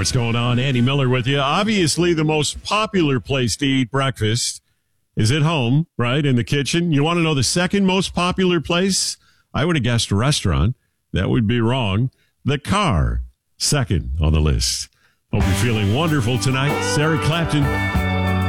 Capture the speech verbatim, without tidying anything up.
what's going on? Andy Miller with you. Obviously, the most popular place to eat breakfast is at home, right? In the kitchen. You want to know the second most popular place? I would have guessed a restaurant. That would be wrong. The car, second on the list. Hope you're feeling wonderful tonight. Sarah Clapton.